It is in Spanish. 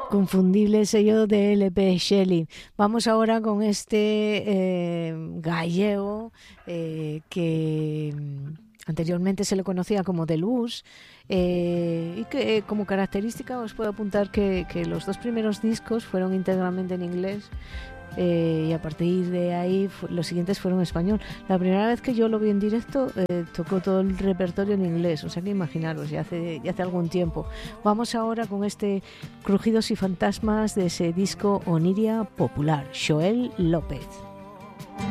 Confundible sello de LP Shelley. Vamos ahora con este gallego que anteriormente se le conocía como Deluxe, y que como característica os puedo apuntar que los dos primeros discos fueron íntegramente en inglés. Y a partir de ahí los siguientes fueron en español. La primera vez que yo lo vi en directo tocó todo el repertorio en inglés, o sea que imaginaros, ya hace algún tiempo. Vamos ahora con este Crujidos y Fantasmas de ese disco Oniria Popular, Xoel López.